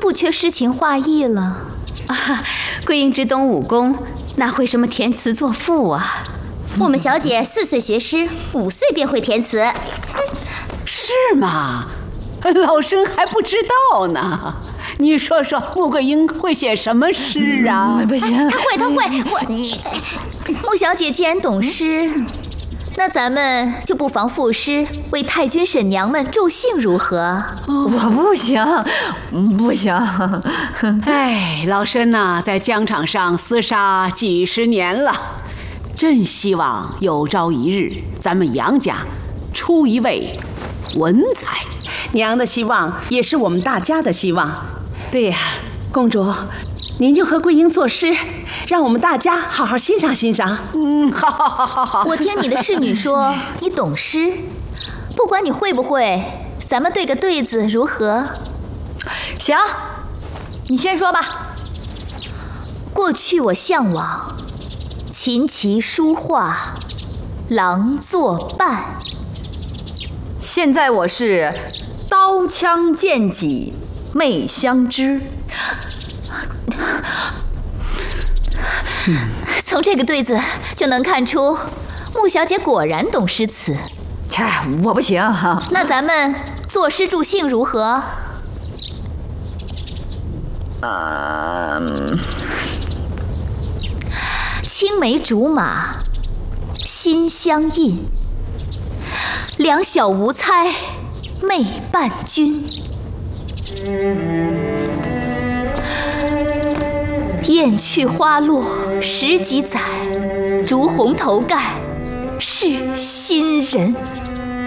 不缺诗情画意了啊。桂英只懂武功，哪会什么填词作赋啊？ 我们小姐4岁学诗，5岁便会填词。 是吗？老身还不知道呢。你说说，穆桂英会写什么诗啊？ 不行， 她会。 穆小姐既然懂诗，那咱们就不妨赋诗为太君婶娘们助兴，如何？ 我不行，不行。 哎，老身呐，在疆场上厮杀几10年了，真希望有朝一日咱们杨家出一位文才。 娘的希望也是我们大家的希望。 对呀， 公主，您就和桂英作诗，让我们大家好好欣赏欣赏。 好。 我听你的侍女说你懂诗，不管你会不会，咱们对个对子如何？ 行，你先说吧。 过去我向往琴棋书画，郎作伴。 现在我是刀枪剑戟妹相知。 从这个对子就能看出，穆小姐果然懂诗词。 切，我不行。 那咱们作诗助兴如何？青梅竹马心相印，两小无猜妹伴君。雁去花落10几载，竹红头盖是新人。